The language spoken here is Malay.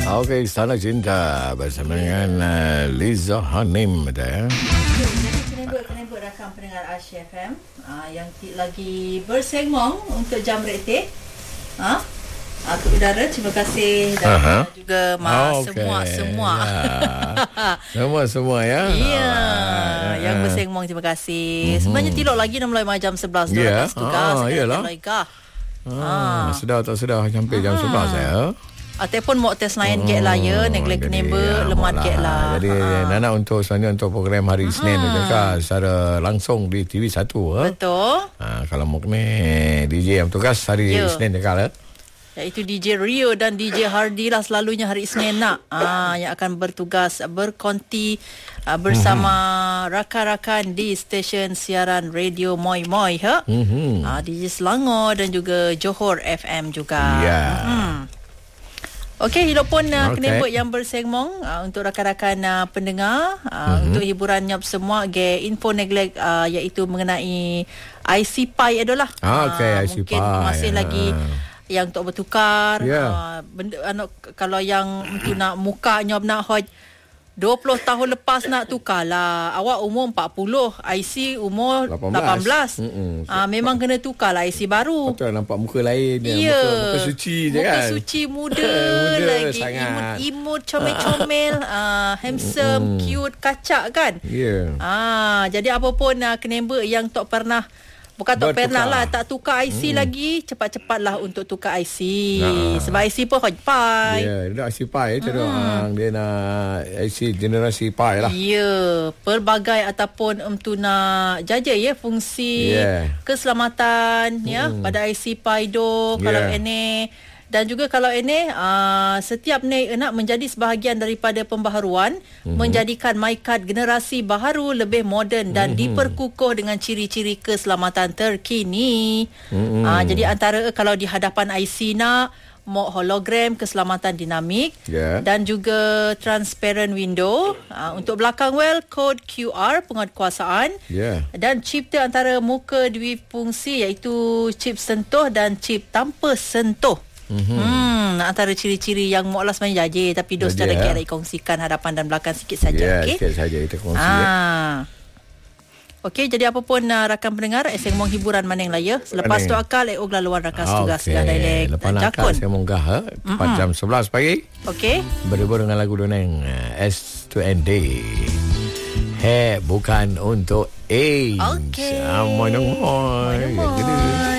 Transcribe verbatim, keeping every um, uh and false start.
Okey, Istana Cinta bersama dengan uh, Liza Hanim ada. Kenebut-kenebut rakam pendengar Asia F M uh, yang t- lagi bersengmong untuk jam rektih. Ha? Uh, ke udara, terima kasih dan uh-huh. juga mas oh, okay. semua semua. Yeah. semua semua ya. Ya, yeah. yang bersengmong terima kasih. Mm-hmm. Sebenarnya tilok lagi dah mulai jam sebelas dah yeah. tugas. Ah, iyalah. Ah, sedar tak sedar sampai jam sebelas ya. Ataupun mau tes lain get lah ya, neglect kenapa lemah get lah. Jadi uh-huh. Nana untuk sebenarnya untuk program hari Isnin tu kan secara langsung di T V satu. Betul. Ha, kalau mau kena D J yang tugas hari yeah. Isnin dekat. Iaitu D J Rio dan D J Hardy lah selalunya hari Isnin nak ah, yang akan bertugas berkonti ah, bersama mm-hmm. rakan-rakan di stesen siaran radio Moi Moi ha? Mm-hmm. ah, D J Selangor dan juga Johor F M juga. Ya. Yeah. Hmm. Okey, hilopun uh, okay. kenebut yang bersengmong uh, untuk rakan-rakan uh, pendengar uh, mm-hmm. untuk hiburannya semua ge info neglect uh, iaitu mengenai I C P I adalah. Ah, okey, uh, I C P I. Mungkin masih yeah. lagi yang untuk bertukar yeah. uh, benda anu, kalau yang untuk nak mukanya nak hoj dua puluh tahun lepas nak tukar lah. Awak umur empat puluh, I C umur lapan belas. Ah, memang kena tukar lah I C baru. Betul, nampak muka lain ya. Yeah. Muka, muka suci je muka kan. Muka suci muda, muda lagi. Imut-imut, comel-comel, ah, handsome, mm. cute, kacak kan. Ya. Yeah. Ah, jadi apa pun uh, kenapa yang tak pernah bukan tak pernah lah tak tukar I C hmm. lagi, cepat-cepatlah untuk tukar I C. Nah. Sebab I C pun hot pie. Ya, yeah, dia I C pie je hmm. dia nak I C generasi pie lah. Ya, yeah. pelbagai ataupun untuk nak jaja ya fungsi yeah. keselamatan hmm. ya pada I C pie do kalau yeah. ini. Dan juga kalau ini uh, setiap ni nak menjadi sebahagian daripada pembaharuan mm-hmm. menjadikan MyCard generasi baharu lebih moden dan mm-hmm. diperkukuh dengan ciri-ciri keselamatan terkini. Mm-hmm. Uh, jadi antara kalau di hadapan I C nak mau hologram keselamatan dinamik yeah. dan juga transparent window uh, untuk belakang well kod Q R penguatkuasaan yeah. dan cipta antara muka dwifungsi iaitu chip sentuh dan chip tanpa sentuh. Mm-hmm. Hmm, antara ciri-ciri yang mu'lah sebenarnya jaje tapi dos secara yeah. kira kongsikan hadapan dan belakang sikit saja. Ya, yeah, okey. Sikit saja kita kongsi. Ah. Ya. Okey, jadi apa pun uh, rakan pendengar, eseng mong hiburan maneng lah ya. Selepas tu akal eh oglaluan rakan okay. tugas dah dialek lepas dan jakun. Lepas akal saya monggah ha, mm-hmm. jam sebelas pagi. Okey. Berhubung dengan lagu Doneng S two N D. He bukan untuk AIDS. Okey. Amoy amoy.